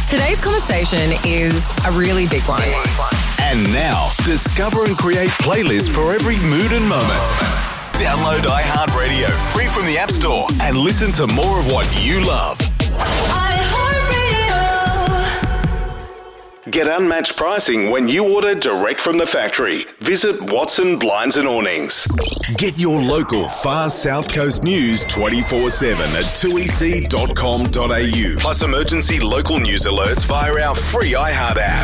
Today's conversation is a really big one. And now, discover and create playlists for every mood and moment. Download iHeartRadio free from the App Store and listen to more of what you love. Get unmatched pricing when you order direct from the factory. Visit Watson Blinds and Awnings. Get your local far South Coast news 24/7 at 2ec.com.au. Plus emergency local news alerts via our free iHeart app.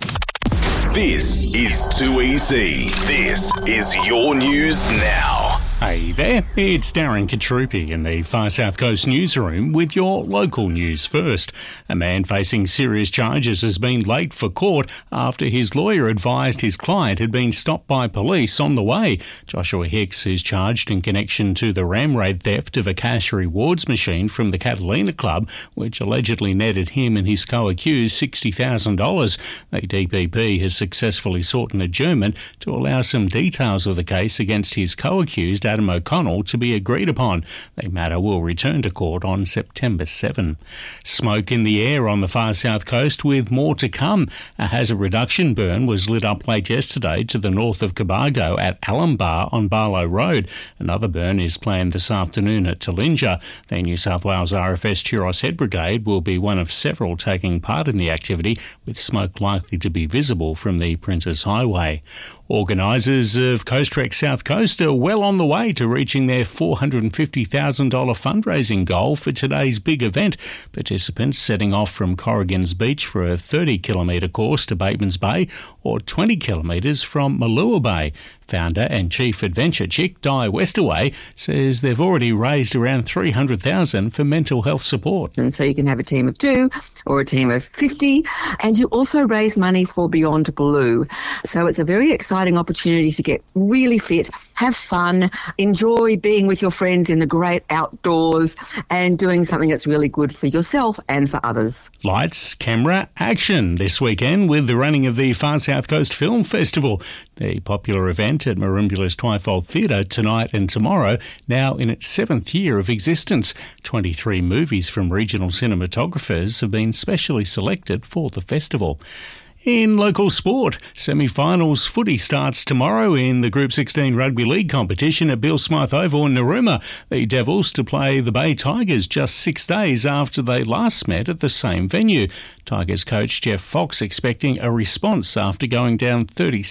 This is 2EC. This is your news now. Hey there, it's Darren Katrupi in the Far South Coast newsroom with your local news first. A man facing serious charges has been late for court after his lawyer advised his client had been stopped by police on the way. Joshua Hicks is charged in connection to the ram raid theft of a cash rewards machine from the Catalina Club, which allegedly netted him and his co-accused $60,000. The DPP has successfully sought an adjournment to allow some details of the case against his co-accused Adam O'Connell to be agreed upon. The matter will return to court on September 7. Smoke in the air on the far south coast with more to come. A hazard reduction burn was lit up late yesterday to the north of Cobargo at Alumbar on Barlow Road. Another burn is planned this afternoon at Tullinge. The New South Wales RFS Turos Head Brigade will be one of several taking part in the activity, with smoke likely to be visible from the Princes Highway. Organisers of Coast Trek South Coast are well on the way to reaching their $450,000 fundraising goal for today's big event. Participants setting off from Corrigan's Beach for a 30-kilometre course to Bateman's Bay or 20 kilometres from Malua Bay. Founder and Chief Adventure Chick Di Westerway says they've already raised around $300,000 for mental health support. And so you can have a team of 2 or a team of 50, and you also raise money for Beyond Blue. So it's a very exciting opportunity to get really fit, have fun, enjoy being with your friends in the great outdoors and doing something that's really good for yourself and for others. Lights, camera, action this weekend with the running of the Far South Coast Film Festival. The popular event at Marumbula's Twyfold Theatre tonight and tomorrow, now in its 7th year of existence. 23 movies from regional cinematographers have been specially selected for the festival. In local sport, semi-finals footy starts tomorrow in the Group 16 Rugby League competition at Bill Smythe Oval in Narooma. The Devils to play the Bay Tigers just 6 days after they last met at the same venue. Tigers coach Jeff Fox expecting a response after going down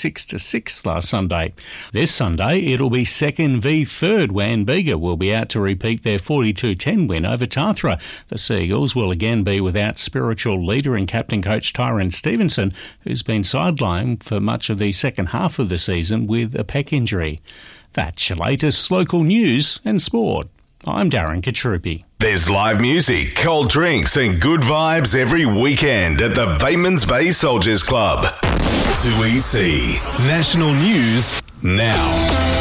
36-6 last Sunday. This Sunday, it'll be 2nd v 3rd when Bega will be out to repeat their 42-10 win over Tathra. The Seagulls will again be without spiritual leader and captain coach Tyrone Stevenson, who's been sidelined for much of the second half of the season with a pec injury. That's your latest local news and sport. I'm Darren Katrupi. There's live music, cold drinks and good vibes every weekend at the Bateman's Bay Soldiers Club. 2EC National News Now.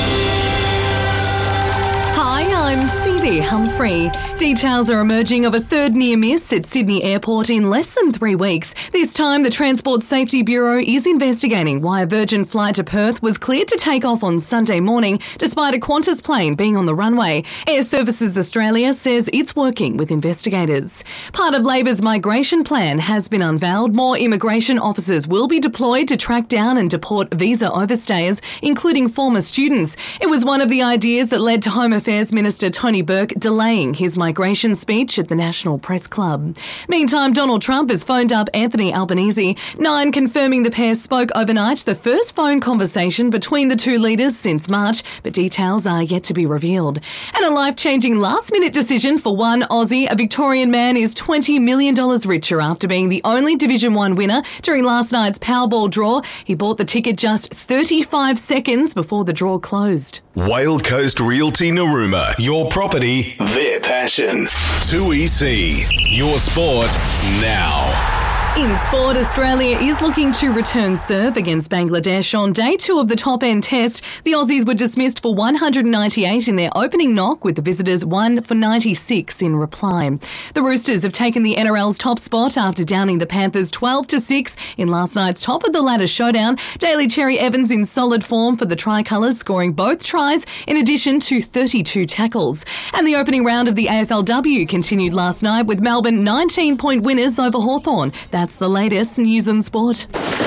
I'm Phoebe Humphrey. Details are emerging of a third near miss at Sydney Airport in less than 3 weeks. This time, the Transport Safety Bureau is investigating why a Virgin flight to Perth was cleared to take off on Sunday morning despite a Qantas plane being on the runway. Air Services Australia says it's working with investigators. Part of Labor's migration plan has been unveiled. More immigration officers will be deployed to track down and deport visa overstayers, including former students. It was one of the ideas that led to Home Affairs Minister Tony Burke delaying his migration speech at the National Press Club. Meantime, Donald Trump has phoned up Anthony Albanese, Nine confirming the pair spoke overnight, the first phone conversation between the two leaders since March, but details are yet to be revealed. And a life-changing last-minute decision for one Aussie. A Victorian man is $20 million richer after being the only Division 1 winner during last night's Powerball draw. He bought the ticket just 35 seconds before the draw closed. Whale Coast Realty Narooma. Your property, their passion. 2EC. Your sport now. In sport, Australia is looking to return serve against Bangladesh on day 2 of the top-end test. The Aussies were dismissed for 198 in their opening knock, with the visitors 1 for 96 in reply. The Roosters have taken the NRL's top spot after downing the Panthers 12-6 in last night's top-of-the-ladder showdown. Daly Cherry Evans in solid form for the Tricolours, scoring both tries in addition to 32 tackles. And the opening round of the AFLW continued last night with Melbourne 19-point winners over Hawthorn. That's the latest news and sport.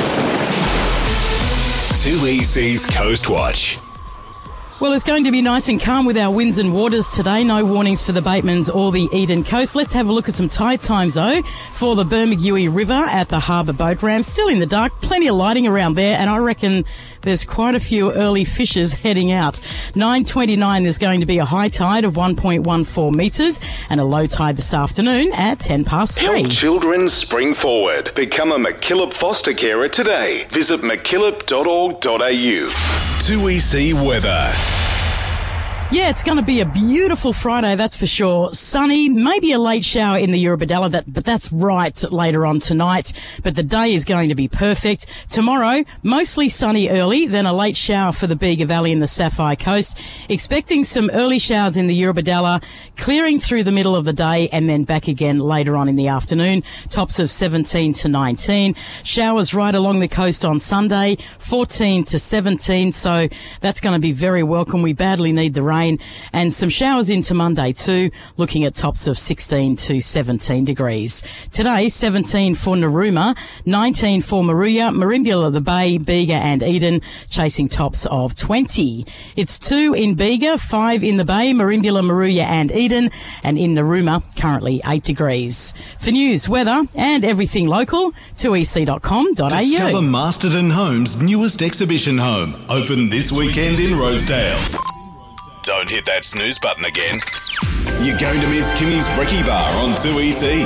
2EC's Coast Watch. Well, it's going to be nice and calm with our winds and waters today. No warnings for the Batemans or the Eden Coast. Let's have a look at some tide times, though, for the Bermagui River at the Harbour Boat Ramp. Still in the dark, plenty of lighting around there, and I reckon there's quite a few early fishers heading out. 9:29, there's going to be a high tide of 1.14 metres and a low tide this afternoon at 3:10. Help children spring forward. Become a MacKillop foster carer today. Visit mackillop.org.au. 2EC weather. Yeah, it's going to be a beautiful Friday, that's for sure. Sunny, maybe a late shower in the Eurobodalla, but that's right later on tonight. But the day is going to be perfect. Tomorrow, mostly sunny early, then a late shower for the Bega Valley and the Sapphire Coast. Expecting some early showers in the Eurobodalla, clearing through the middle of the day and then back again later on in the afternoon. Tops of 17 to 19. Showers right along the coast on Sunday, 14 to 17. So that's going to be very welcome. We badly need the rain. And some showers into Monday too, looking at tops of 16 to 17 degrees. Today, 17 for Narooma, 19 for Maruya, Merimbula, the Bay, Bega and Eden, chasing tops of 20. It's 2 in Bega, 5 in the Bay, Merimbula, Maruya and Eden, and in Narooma, currently 8 degrees. For news, weather and everything local, 2ec.com.au. Discover Masterton Homes' newest exhibition home, open this weekend in Rosedale. Don't hit that snooze button again. You're going to miss Kimmy's Brekkie Bar on 2EC.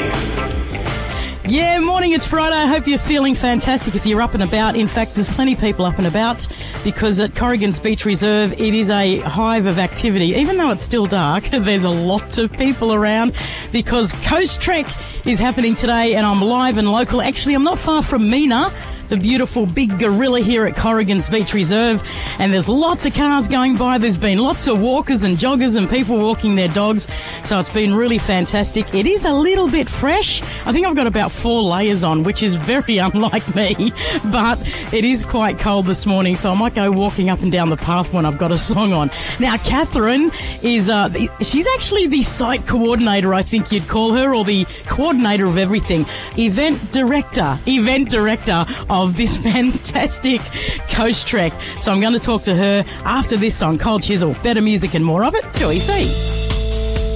Yeah, morning, it's Friday. I hope you're feeling fantastic if you're up and about. In fact, there's plenty of people up and about because at Corrigan's Beach Reserve, it is a hive of activity. Even though it's still dark, there's a lot of people around because Coast Trek is happening today and I'm live and local. Actually, I'm not far from Mina, the beautiful big gorilla here at Corrigan's Beach Reserve, and there's lots of cars going by. There's been lots of walkers and joggers and people walking their dogs, so it's been really fantastic. It is a little bit fresh. I think I've got about 4 layers on, which is very unlike me, but it is quite cold this morning, so I might go walking up and down the path when I've got a song on. Now, Catherine is, she's actually the site coordinator, I think you'd call her, or the coordinator of everything. Event director of this fantastic Coast Trek. So I'm going to talk to her after this on Cold Chisel. Better music and more of it, 2EC.